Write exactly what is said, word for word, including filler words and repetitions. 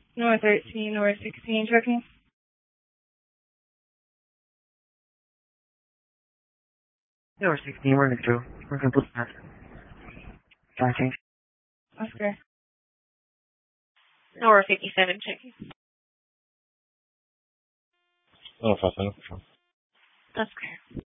North thirteen, North sixteen, checking. North sixteen, we're gonna go. We're gonna put that. Time change. Oscar. North fifty-seven, checking. No, fast enough. Oscar.